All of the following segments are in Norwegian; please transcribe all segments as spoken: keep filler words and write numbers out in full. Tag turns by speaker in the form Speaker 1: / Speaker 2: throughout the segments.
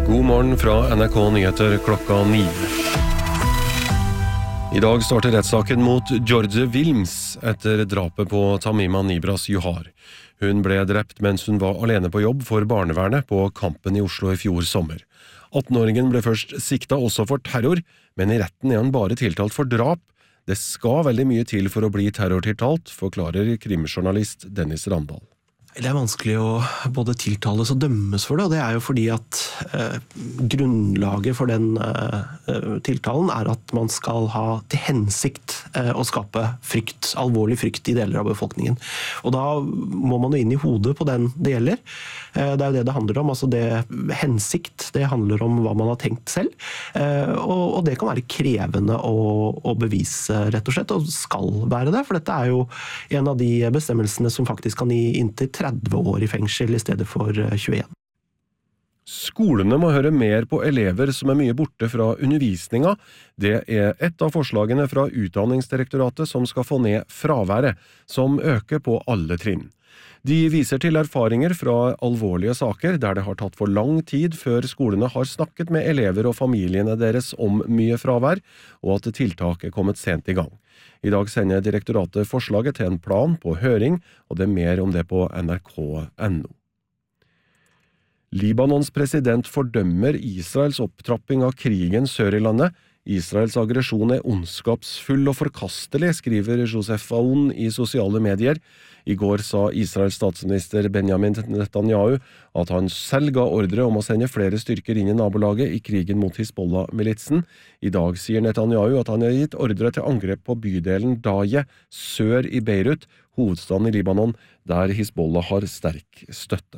Speaker 1: God morgen fra N R K Nyheter klokka ni. I dag starter rettssaken mot George Wilms etter drapet på Tamima Nibras Johar. Hun ble drept mens hun var alene på jobb for barnevernet på Kampen i Oslo i fjor sommer. atten-åringen ble først sikta også for terror, men i retten er han bare tiltalt for drap. Det skal veldig mye til for å bli terrortiltalt, forklarer krimjournalist Dennis Randal.
Speaker 2: Det er vanskelig å både tiltales og dømmes for det, og det er jo fordi at eh, grunnlaget for den eh, tiltalen er at man skal ha til hensikt eh, å skape frykt, alvorlig frykt i deler av befolkningen. Og da må man jo inn i hodet på den det gjelder. Eh, det er jo det det handler om, altså det hensikt, det handler om hva man har tenkt selv, eh, og, og det kan være krevende å, å bevise rett og slett, og skal være det, for dette er jo en av de bestemmelsene som faktisk kan gi inntil tretti år i fengsel i stedet for tjueen.
Speaker 1: Skolene må høre mer på elever som er mye borte fra undervisninga. Det er et av forslagene fra Utdanningsdirektoratet som skal få ned fraværet, som øker på alle trinn. De viser til erfaringer fra alvorlige saker der det har tatt for lang tid før skolene har snakket med elever og familiene deres om mye fravær, og at tiltak er kommet sent i gang. I dag sender direktoratet forslaget til en plan på høring, og det er mer om det på N R K punktum N O. Libanons president fordømmer Israels opptrapping av krigen sør i landet. Israels aggresjon er ondskapsfull og forkastelig, skriver Joseph Aoun i sosiale medier. I går sa Israels statsminister Benjamin Netanyahu at han selv ga ordre om å sende flere styrker inn i nabolaget i krigen mot Hizbollah-militsen. I dag sier Netanyahu at han har gitt ordre til angrep på bydelen Daje, sør i Beirut, hovedstaden i Libanon, der Hizbollah har sterk støtte.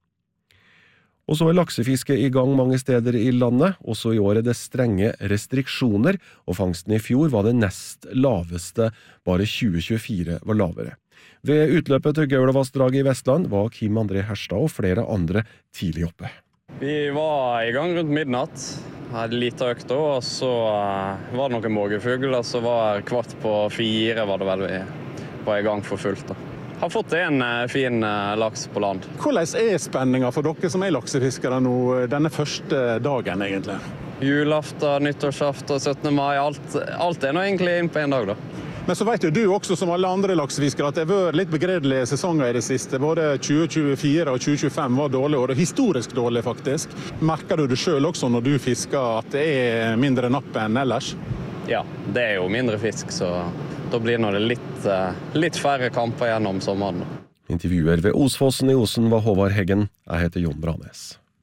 Speaker 1: Og så er laksefisket i gang mange steder i landet. Også i år er det strenge restriksjoner, og fangsten i fjor var det nest laveste, bare tjue tjuefire var lavere. Ved utløpet til Gaulavassdraget i Vestland var Kim André Herstad og flere andre tidlig oppe.
Speaker 3: Vi var i gang rundt midnatt, hadde lite økt da, og så var det noen mågefugl, og så var kvart på fire var det vel vi var i gang for fullt da. Har fått en fin laks på land.
Speaker 4: Hvordan er spenningen for dere som er laksefiskere nå denne første dagen egentlig?
Speaker 3: Julaften, nyttårsaften, syttende mai, alt, alt er nå egentlig inn på en dag da.
Speaker 4: Men så vet jo du også som alle andre laksefiskere at det har vært litt begredelige sesonger i det siste. Både tjue tjuefire og tjue tjuefem var dårlige, og det er historisk dårlig faktisk. Merker du det selv også når du fisker at det er mindre napp enn ellers?
Speaker 3: Ja, det er jo mindre fisk, så da blir det litt, litt færre kamper gjennom sommeren.
Speaker 1: Intervjuer ved Osfossen i Osen var Håvard Heggen. Jeg heter Jon Branes.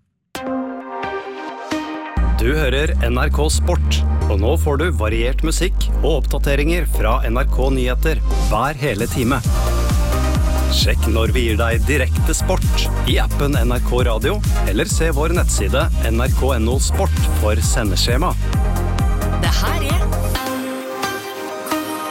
Speaker 5: Du hører N R K Sport, og nå får du variert musikk og oppdateringer fra N R K Nyheter hver hele time. Sjekk når vi gir deg direkte sport i appen N R K Radio, eller se vår nettside N R K punktum N O Sport for sendeskjema.
Speaker 6: Det her er